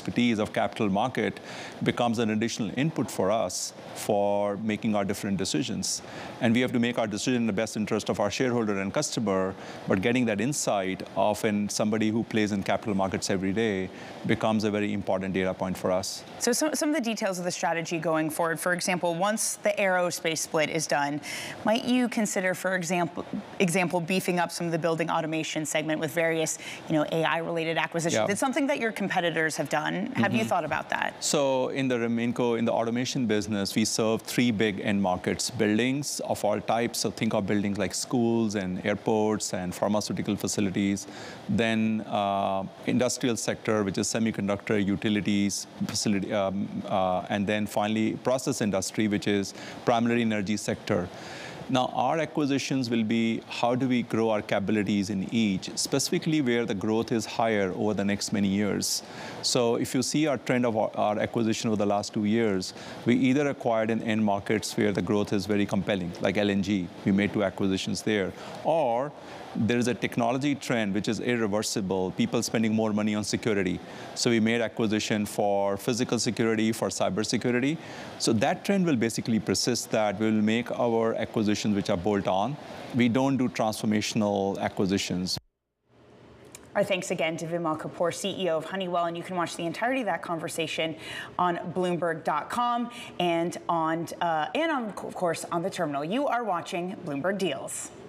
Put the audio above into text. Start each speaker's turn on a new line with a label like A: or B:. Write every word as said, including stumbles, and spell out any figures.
A: expertise of capital market becomes an additional input for us for making our different decisions. And we have to make our decision in the best interest of our shareholder and customer, but getting that insight of in somebody who plays in capital markets every day becomes a very important data point for us.
B: So some, some of the details of the strategy going forward, for example, once the aerospace split is done, might you consider, for example, example beefing up some of the building automation segment with various, you know, A I-related acquisitions?
A: Yeah.
B: It's something that your competitors have done. Have mm-hmm. you thought about that?
A: So in the RemainCo, in the automation business, we serve three big end markets, buildings of all types. So think of buildings like schools and airports and pharmaceutical facilities. Then uh, industrial sector, which is semiconductor, utilities, facility, um, uh, and then finally process industry, which is primary energy sector. Now, our acquisitions will be how do we grow our capabilities in each, specifically where the growth is higher over the next many years. So if you see our trend of our, our acquisition over the last two years, we either acquired in end markets where the growth is very compelling, like L N G, we made two acquisitions there, or there is a technology trend which is irreversible, people spending more money on security. So we made acquisition for physical security, for cyber security. So that trend will basically persist, that we will make our acquisitions which are bolt-on. We don't do transformational acquisitions.
B: Our thanks again to Vimal Kapur, C E O of Honeywell, and you can watch the entirety of that conversation on Bloomberg dot com and on, uh, and on, of course, on the terminal. You are watching Bloomberg Deals.